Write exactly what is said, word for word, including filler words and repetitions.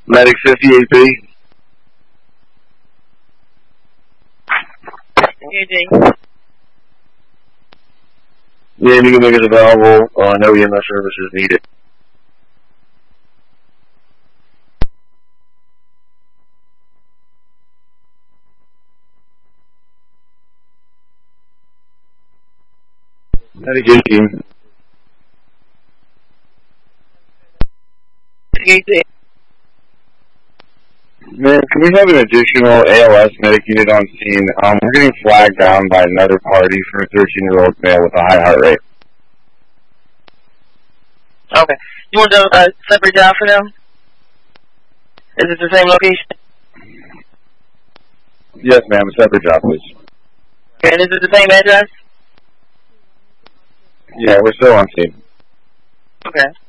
Medic fifty-eight B. Eugene. Yeah, you can make it available. Uh, no E M S services needed. Medic eighteen. Eugene. Man, can we have an additional A L S medic unit on scene? Um, we're getting flagged down by another party for a thirteen-year-old male with a high heart rate. Okay. You want to do a separate job for them? Is it the same location? Yes, ma'am. A separate job, please. Okay, and is it the same address? Yeah, we're still on scene. Okay.